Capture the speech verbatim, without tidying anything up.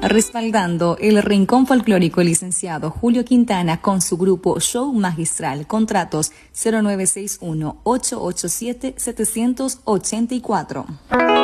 Respaldando el Rincón Folclórico, el licenciado Julio Quintana con su grupo Show Magistral. Contratos cero nueve seis uno, ocho ocho siete, siete ocho cuatro.